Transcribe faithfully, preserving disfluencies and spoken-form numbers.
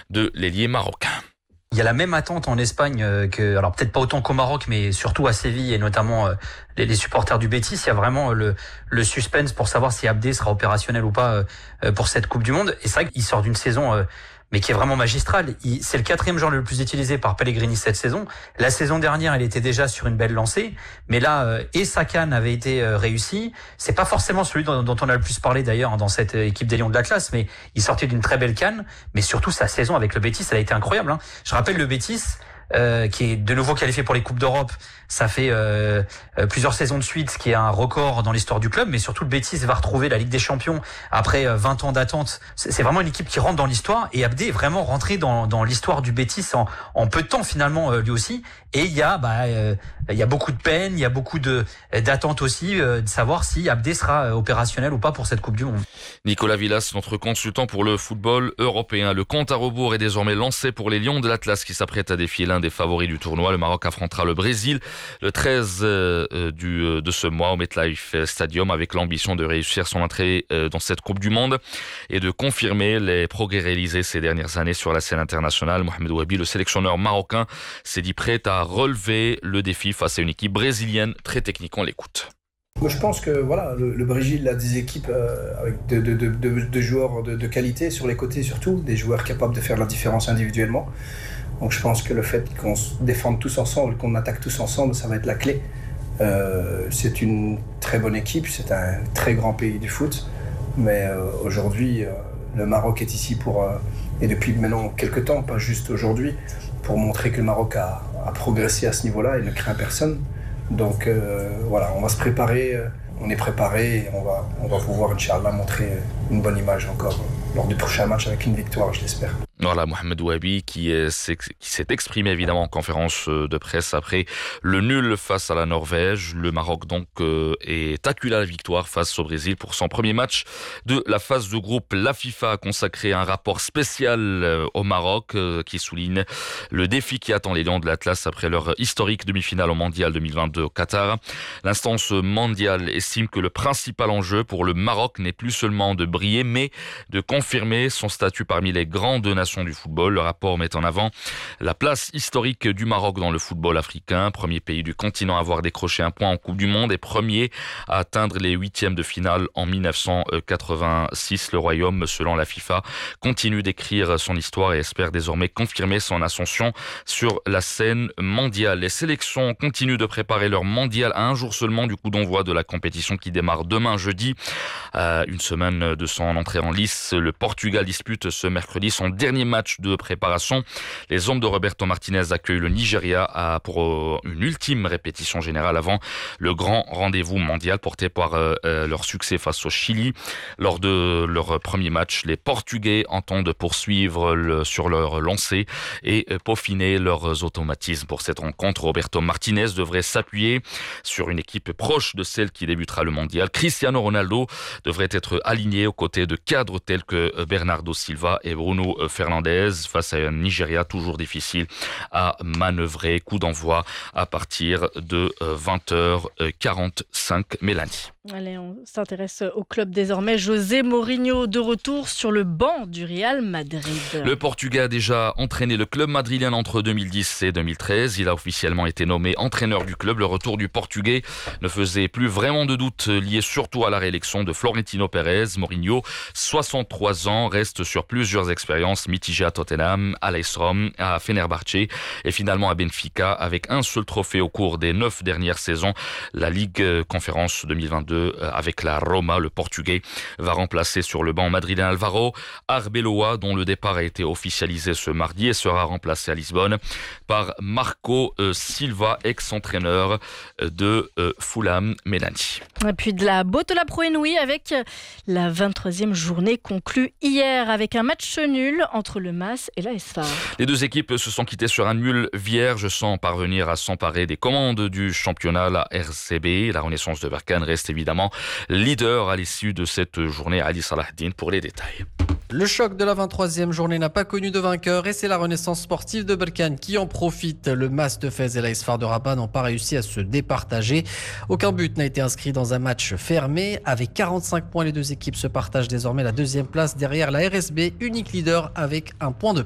de l'ailier marocain. Il y a la même attente en Espagne que, alors peut-être pas autant qu'au Maroc, mais surtout à Séville et notamment les, les supporters du Betis. Il y a vraiment le, le suspense pour savoir si Abdé sera opérationnel ou pas pour cette Coupe du Monde. Et c'est vrai qu'il sort d'une saison mais qui est vraiment magistrale. Il, c'est le quatrième joueur le plus utilisé par Pellegrini cette saison. La saison dernière, il était déjà sur une belle lancée, mais là, euh, et sa CAN avait été euh, réussi. C'est pas forcément celui dont, dont on a le plus parlé d'ailleurs hein, dans cette équipe des Lions de l'Atlas, mais il sortait d'une très belle CAN. Mais surtout, sa saison avec le Betis, elle a été incroyable. Hein. Je rappelle le Betis, euh, qui est de nouveau qualifié pour les Coupes d'Europe. Ça fait euh, euh, plusieurs saisons de suite, ce qui est un record dans l'histoire du club. Mais surtout, le Betis va retrouver la Ligue des Champions après euh, vingt ans d'attente. C'est, c'est vraiment une équipe qui rentre dans l'histoire. Et Abdé est vraiment rentré dans, dans l'histoire du Betis en, en peu de temps finalement euh, lui aussi. Et il y a, bah, euh, il y a beaucoup de peine, il y a beaucoup de d'attente aussi euh, de savoir si Abdé sera opérationnel ou pas pour cette Coupe du Monde. Nicolas Villas, notre consultant pour le football européen. Le compte à rebours est désormais lancé pour les Lions de l'Atlas qui s'apprêtent à défier l'un des favoris du tournoi. Le Maroc affrontera le Brésil le treize euh, du, euh, de ce mois au MetLife Stadium avec l'ambition de réussir son entrée euh, dans cette Coupe du Monde et de confirmer les progrès réalisés ces dernières années sur la scène internationale. Mohamed Ouabi, le sélectionneur marocain, s'est dit prêt à relever le défi face à une équipe brésilienne très technique. On l'écoute. Moi, je pense que voilà, le, le Brésil a des équipes euh, avec de, de, de, de, de joueurs de, de qualité sur les côtés surtout, des joueurs capables de faire la différence individuellement. Donc je pense que le fait qu'on se défende tous ensemble, qu'on attaque tous ensemble, ça va être la clé. Euh, c'est une très bonne équipe, c'est un très grand pays du foot, mais euh, aujourd'hui, euh, le Maroc est ici pour, euh, et depuis maintenant quelques temps, pas juste aujourd'hui, pour montrer que le Maroc a, a progressé à ce niveau-là et ne craint personne. Donc euh, voilà, on va se préparer, euh, on est préparé et on va, on va pouvoir, Inch'Allah, montrer une bonne image encore lors du prochain match avec une victoire, je l'espère. Voilà, Mohamed Ouabi qui, est, qui s'est exprimé évidemment en conférence de presse après le nul face à la Norvège. Le Maroc donc euh, est acculé à la victoire face au Brésil pour son premier match de la phase de groupe. La FIFA a consacré un rapport spécial euh, au Maroc euh, qui souligne le défi qui attend les Lions de l'Atlas après leur historique demi-finale au Mondial deux mille vingt-deux au Qatar. L'instance mondiale estime que le principal enjeu pour le Maroc n'est plus seulement de briller mais de confirmer son statut parmi les grandes nations du football. Le rapport met en avant la place historique du Maroc dans le football africain, premier pays du continent à avoir décroché un point en Coupe du Monde et premier à atteindre les huitièmes de finale en dix-neuf cent quatre-vingt-six. Le Royaume, selon la FIFA, continue d'écrire son histoire et espère désormais confirmer son ascension sur la scène mondiale. Les sélections continuent de préparer leur mondial à un jour seulement du coup d'envoi de la compétition qui démarre demain jeudi. Euh, une semaine de son entrée en lice, le Portugal dispute ce mercredi son dernier match de préparation. Les hommes de Roberto Martinez accueillent le Nigeria pour une ultime répétition générale avant le grand rendez-vous mondial porté par leur succès face au Chili. Lors de leur premier match, les Portugais entendent poursuivre le, sur leur lancée et peaufiner leurs automatismes. Pour cette rencontre, Roberto Martinez devrait s'appuyer sur une équipe proche de celle qui débutera le mondial. Cristiano Ronaldo devrait être aligné aux côtés de cadres tels que Bernardo Silva et Bruno Fernandes face à un Nigeria toujours difficile à manœuvrer. Coup d'envoi à partir de vingt heures quarante-cinq. Mélanie. Allez, on s'intéresse au club désormais. José Mourinho de retour sur le banc du Real Madrid. Le Portugais a déjà entraîné le club madrilène entre deux mille dix et deux mille treize. Il a officiellement été nommé entraîneur du club. Le retour du Portugais ne faisait plus vraiment de doute, lié surtout à la réélection de Florentino Pérez. Mourinho, soixante-trois ans, reste sur plusieurs expériences mitigées à Tottenham, à l'A S Rome, à Fenerbahçe et finalement à Benfica avec un seul trophée au cours des neuf dernières saisons. La Ligue Conférence deux mille vingt-deux avec la Roma. Le Portugais va remplacer sur le banc madrilène Alvaro Arbeloa, dont le départ a été officialisé ce mardi et sera remplacé à Lisbonne par Marco Silva, ex-entraîneur de Fulham. Mélanie. Et puis de la Botola Pro Inouï avec la vingt-troisième journée conclue hier avec un match nul entre le M A S et l'A S F A. Les deux équipes se sont quittées sur un nul vierge sans parvenir à s'emparer des commandes du championnat. La R C B, la Renaissance de Berkane, reste évidemment leader à l'issue de cette journée. Ali Salahdine pour les détails. Le choc de la vingt-troisième journée n'a pas connu de vainqueur et c'est la Renaissance sportive de Berkane qui en profite. Le M A S de Fès et l'A S F A de Rabat n'ont pas réussi à se départager. Aucun but n'a été inscrit dans un match fermé. Avec quarante-cinq points, les deux équipes se partagent désormais la deuxième place derrière la R S B, unique leader avec un point de